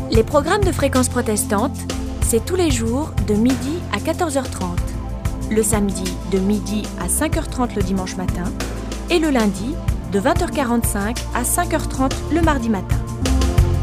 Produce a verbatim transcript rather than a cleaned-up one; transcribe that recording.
Les programmes de Fréquence Protestante, c'est tous les jours de midi à quatorze heures trente, le samedi de midi à cinq heures trente le dimanche matin et le lundi de vingt heures quarante-cinq à cinq heures trente le mardi matin.